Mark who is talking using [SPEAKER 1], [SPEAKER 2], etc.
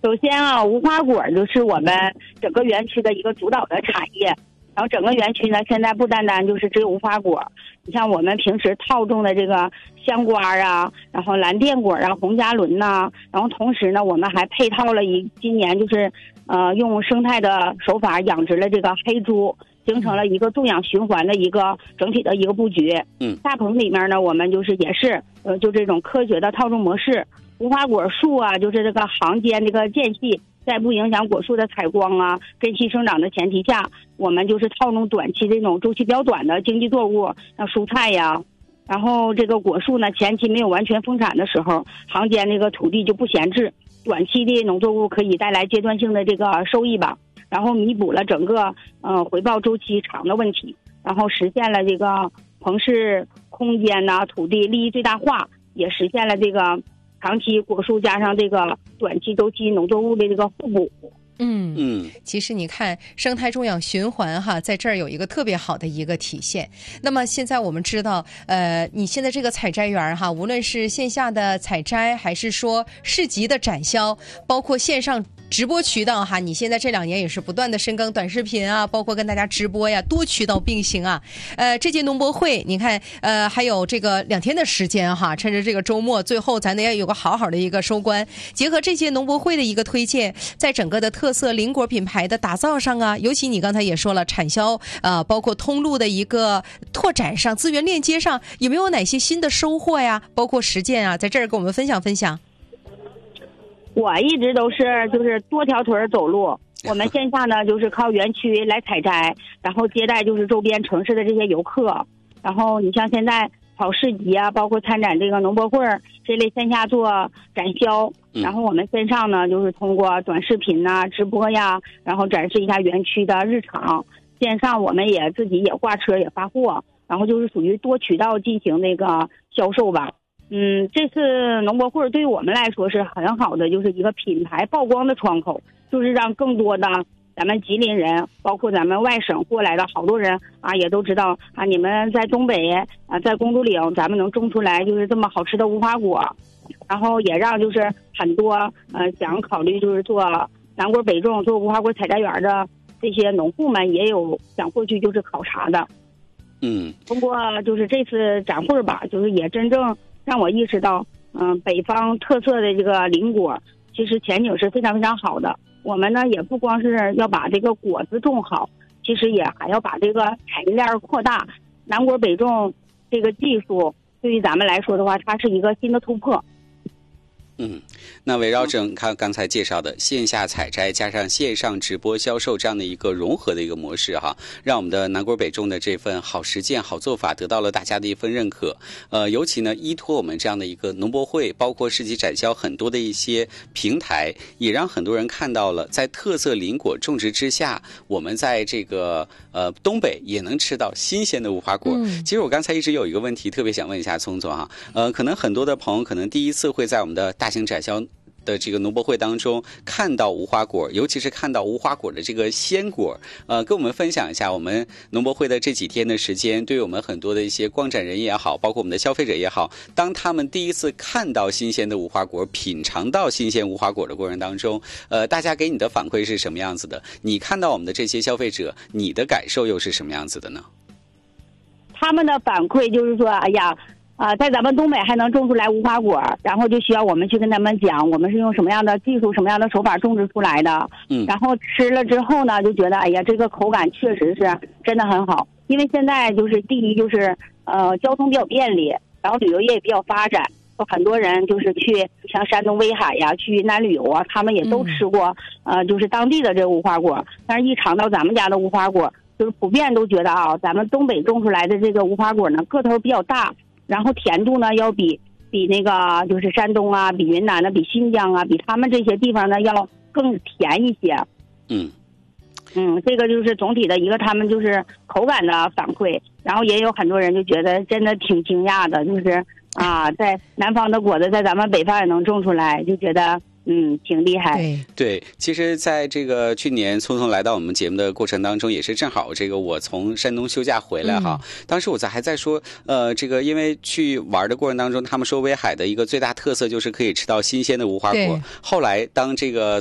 [SPEAKER 1] 首先啊，无花果就是我们整个园区的一个主导的产业。然后整个园区呢，现在不单单就是只有无花果，你像我们平时套种的这个香瓜啊，然后蓝靛果啊、红加仑呐，然后同时呢，我们还配套了今年就是用生态的手法养殖了这个黑猪，形成了一个种养循环的一个整体的一个布局。大棚里面呢，我们就是也是就这种科学的套种模式，无花果树啊，就是这个行间这个间隙。在不影响果树的采光啊、根系生长的前提下，我们就是套种短期这种周期比较短的经济作物，像蔬菜呀。然后这个果树呢，前期没有完全丰产的时候，行间这个土地就不闲置，短期的农作物可以带来阶段性的这个收益吧，然后弥补了整个回报周期长的问题，然后实现了这个棚室空间呐、土地利益最大化，也实现了这个长期果树加上这个短期周期农作物的这个互补。
[SPEAKER 2] 其实你看生态种养循环哈，在这儿有一个特别好的一个体现。那么现在我们知道，你现在这个采摘园哈，无论是线下的采摘，还是说市集的展销，包括线上直播渠道哈，你现在这2年也是不断的深耕短视频啊，包括跟大家直播呀，多渠道并行啊。这届农博会你看，还有这个2天的时间哈，趁着这个周末，最后咱得要有个好好的一个收官。结合这届农博会的一个推荐，在整个的特色林果品牌的打造上啊，尤其你刚才也说了，产销包括通路的一个拓展上，资源链接上，有没有哪些新的收获呀？包括实践啊，在这儿跟我们分享分享。
[SPEAKER 1] 我一直都是就是多条腿走路，我们线下呢就是靠园区来采摘，然后接待就是周边城市的这些游客，然后你像现在跑市集啊，包括参展这个农博会这类线下做展销，然后我们线上呢就是通过短视频呐、直播呀，然后展示一下园区的日常，线上我们也自己也挂车也发货，然后就是属于多渠道进行那个销售吧。这次农博会对于我们来说是很好的，就是一个品牌曝光的窗口，就是让更多的咱们吉林人，包括咱们外省过来的好多人啊，也都知道啊，你们在东北啊，在公主岭，咱们能种出来就是这么好吃的无花果，然后也让就是很多想考虑就是做南果北种、做无花果采摘园的这些农户们也有想过去就是考察的。通过就是这次展会吧，就是也真正让我意识到，北方特色的这个林果，其实前景是非常非常好的。我们呢也不光是要把这个果子种好，其实也还要把这个产业链扩大。南果北种这个技术对于咱们来说的话，它是一个新的突破。
[SPEAKER 3] 那围绕着刚才介绍的线下采摘加上线上直播销售这样的一个融合的一个模式哈，让我们的南果北种的这份好实践好做法得到了大家的一份认可。尤其呢依托我们这样的一个农博会，包括市集展销很多的一些平台，也让很多人看到了在特色林果种植之下，我们在这个东北也能吃到新鲜的无花果。其实我刚才一直有一个问题特别想问一下聪聪哈，可能很多的朋友可能第一次会在我们的大型展销的这个农博会当中看到无花果，尤其是看到无花果的这个鲜果，跟我们分享一下我们农博会的这几天的时间，对于我们很多的一些观展人也好，包括我们的消费者也好，当他们第一次看到新鲜的无花果，品尝到新鲜无花果的过程当中，大家给你的反馈是什么样子的？你看到我们的这些消费者，你的感受又是什么样子的呢？
[SPEAKER 1] 他们的反馈就是说，哎呀。在咱们东北还能种出来无花果，然后就需要我们去跟他们讲，我们是用什么样的技术、什么样的手法种植出来的。然后吃了之后呢，就觉得哎呀，这个口感确实是真的很好。因为现在就是第一就是交通比较便利，然后旅游业也比较发展，很多人就是去像山东威海呀、去云南旅游啊，他们也都吃过就是当地的这个无花果，但是一尝到咱们家的无花果，就是普遍都觉得啊，咱们东北种出来的这个无花果呢，个头比较大。然后甜度呢要比那个就是山东啊，比云南呢，比新疆啊，比他们这些地方呢要更甜一些。这个就是总体的一个他们就是口感的反馈。然后也有很多人就觉得真的挺惊讶的，就是在南方的果子在咱们北方也能种出来，就觉得挺厉害。
[SPEAKER 3] 对，其实在这个去年聪聪来到我们节目的过程当中，也是正好这个我从山东休假回来哈，当时我还在说这个因为去玩的过程当中，他们说威海的一个最大特色就是可以吃到新鲜的无花果。后来当这个